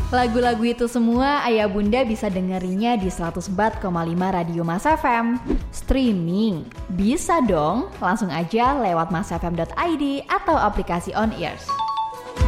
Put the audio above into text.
Lagu-lagu itu semua ayah bunda bisa dengerinnya di 104,5 Radio Mas FM. Streaming bisa dong, langsung aja lewat masfm.id atau aplikasi On Ears.